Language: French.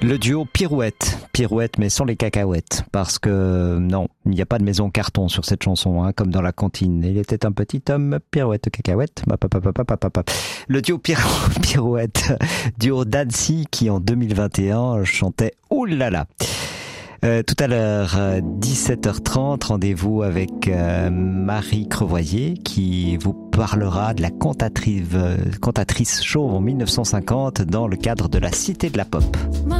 Le duo Pirouette, mais sans les cacahuètes, parce que non, il n'y a pas de maison carton sur cette chanson, hein, comme dans la cantine. Il était un petit homme, Pirouette, cacahuète. Le duo Pirouette, duo d'Annecy qui en 2021 chantait Oulala. Tout à l'heure, 17h30, rendez-vous avec Marie Crevoyer qui vous parlera de la cantatrice chauve en 1950 dans le cadre de la Cité de la Pop.